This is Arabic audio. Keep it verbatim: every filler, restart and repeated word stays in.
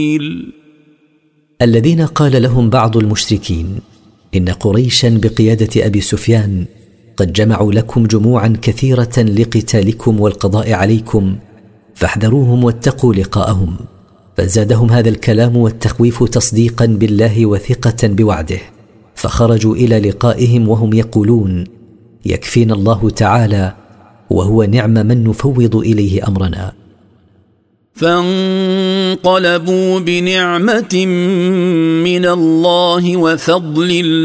الذين قال لهم بعض المشركين إن قريشا بقيادة أبي سفيان قد جمعوا لكم جموعا كثيرة لقتالكم والقضاء عليكم فاحذروهم واتقوا لقاءهم، فزادهم هذا الكلام والتخويف تصديقا بالله وثقة بوعده، فخرجوا إلى لقائهم وهم يقولون يكفينا الله تعالى وهو نعم من نفوض إليه أمرنا. فانقلبوا بنعمة من الله وفضل